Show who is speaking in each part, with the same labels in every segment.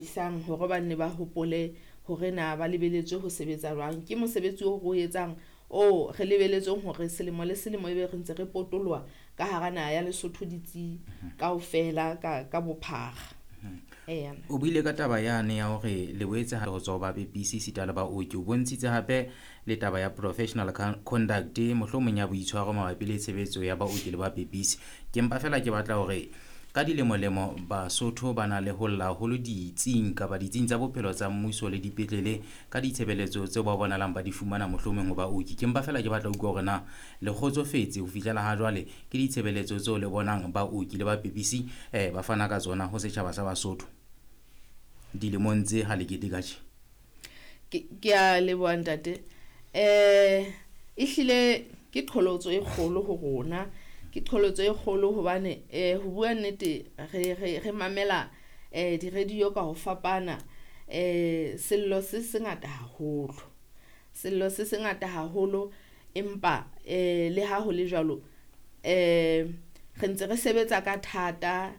Speaker 1: isang hore ba ne ba hopole hore na ba lebeletswe ho sebetsa jwang. Ke mosebetsi o go etsang o re lebeletseng hore selemo le selemo ebe re ntse re potolwa ka hara naha ya Lesotho ditsi kaofela ka bophara.
Speaker 2: O buile ka taba yane ya hore le boetse ha ho tswa ba bepisi sita le baoki, o bontshitse hape le taba ya professional conduct mohlomong ya boitshwaro mabapi le tshebetso ya baoki le ba bepisi. Ke mpa fela ke batla hore ka dilemo Basotho ba na le ho lla holo ditsing kapa ditsing tsa bophelo tsa mmuso le dipetlele ka ditshebeletso tseo ba bonalang ba di fumana mohlomong ho baoki. Ke mpa fela ke batla utlwa hore na le kgotsofetse ho fihlela ha jwale ke ditshebeletso tseo le bonang baoki le ba bepisi ba fana ka tsona ho setjhaba sa Basotho dilemong tse ha le keteka tje.
Speaker 1: Ke a leboha ntate. Ehlile ke qholotso e kgolo ho rona, ke qholotso e kgolo hobane ho bua nnete re mamela di-radio ka ho fapana sello se sengata haholo, empa le ha ho le jwalo re ntse re sebetsa ka thata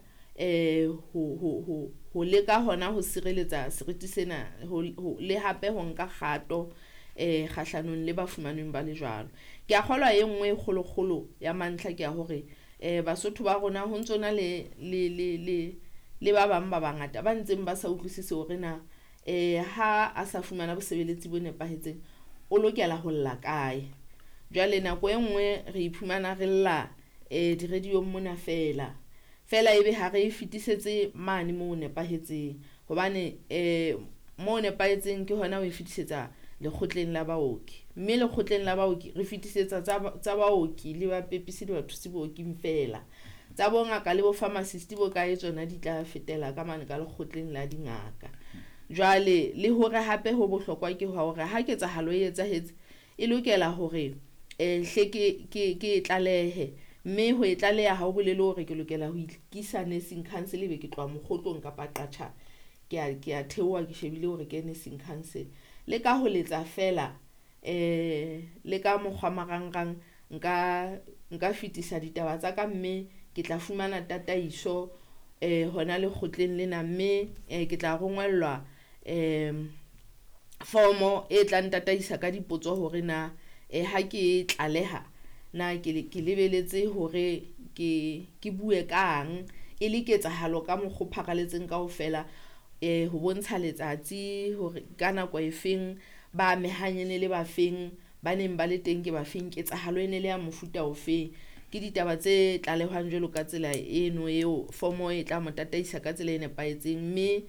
Speaker 1: ho leka hona ho sireletsa seriti sena, le hape ho nka kgato kgahlanong le bafumaneng ba le jwalo. Ke a kgolwa e nngwe e kgolo ya mantlha ke ya hore Basotho ba rona ho ntsona le ba bang ba bangata ba ntseng ba sa utlwisise hore na ha a sa fumana bosebeletsi bo nepahetseng o lokela ho lla kae. Jwale nako e nngwe re iphumana re lla di-radio mona fela ebe ha re fetisetse mane mo nepahetseng, hobane mo nepahetseng ke hona o fetisetsa lekgotleng la baoki, mme lekgotleng la baoki re fetisetsa tsa baoki le ba pepisi le bathusi booki fela. Tsa bongaka le bo pharmacist bo kae tsona di tla fetela ka mane ka lekgotleng la dingaka. Jwale le hore hape ho bohlokwa ke hore ha ketsahalo e etsahetse e lokela hore hle ke tlalehe, mme ho etlaleha ha o bolele hore ke lokela ho ikisa nursing council be ke tloa mokgotlong kapa qacha ke a theoha ke shebile hore ke nursing council. Le ka ho letsa fela le ka mokgwa marangrang nka fetisa ditaba tsa ka, mme ke tla fumana tataiso hona le kgotleng lena, mme ke tla rongwellwa formo e tla ntataisa ka dipotso hore na ha ke tlaleha na ke lebeletse hore ke bue kang e le ketsahalo ka mokgo pharaletseng kaofela, ho bontsha letsatsi hore ka nako e feng ba mehanyane le ba feng ba neng ba le teng ke ba feng, ketsahalo ene le ya mofuta o feng. Ke ditaba tse tlalehwang jwalo ka tsela eno eo formo e tla mo tataisa ka tsela e nepahetseng, mme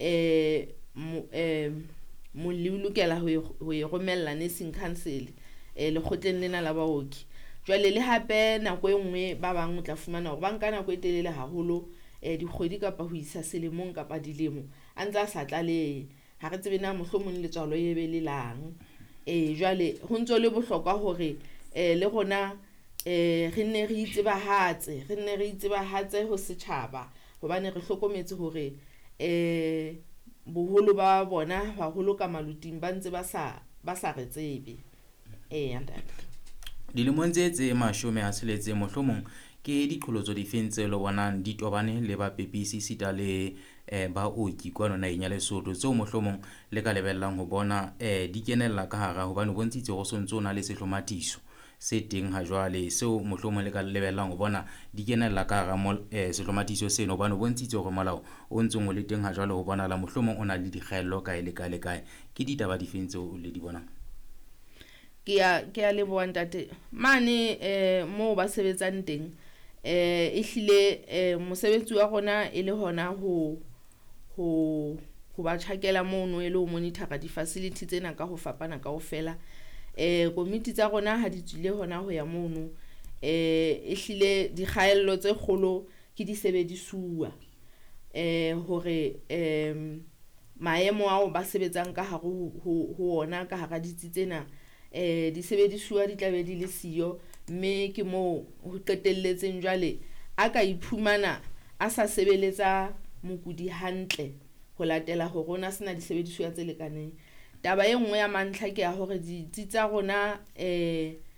Speaker 1: mo lokela ho e romella nursing council lekgotleng lena la baoki. Jwale le hape nako e nngwe ba bang o tla fumana hore ba nka nako e telele haholo, dikgwedi kapa ho isa selemong kapa dilemo a ntse a sa tlalehe, ha re tsebe na mohlomong letswalo e be le lang. Jwale ho ntso le bohlokwa hore le rona re nne re itsebahatse ho setjhaba, hobane re hlokometse hore boholo ba bona haholo ka maluting ba ntse ba sa re tsebe.
Speaker 2: Dilemong tse 60 mohlomong ke diqholotso difeng tse le bonang di tobane le ba pepisi sita le baoki kwana naheng ya Lesotho tseo mohlomong le ka lebellang ho bona di kenella ka hara, hobane bontshitse go sontso ona le sehlomathiso se teng ha jwale seo mohlomong le ka lebellang ho bona di kenella ka hara sehlomathiso seno, hobane bontshitse hore molao o ntsong o le teng ha jwale ho bona la mohlomong ona le dikgaello kae le kae. Ke ditaba difeng tseo le di bonang?
Speaker 1: Ke a leboha ntate. Mane moo ba sebetsang teng ehlile mosebetsi wa rona e le hona ho ba tjhakela mono e le ho monitora di-facility tsena ka ho fapana kaofela. Komiti tsa rona ha di tswile hona ho ya mono, ehlile dikgaello tse kgolo ke di sebedisuwa hore maemo ao ba sebetsang ka hare ho ona ka hara ditsi tsena di sebedisuwa di tla be di le siyo, mme ke moo ho qetelletseng jwale a ka iphumana a sa sebeletsa mokudi hantle ho latela ho rona sena di sebedisuwa tse lekaneng. Taba e nngwe ya mantlha ke ya hore ditsi tsa rona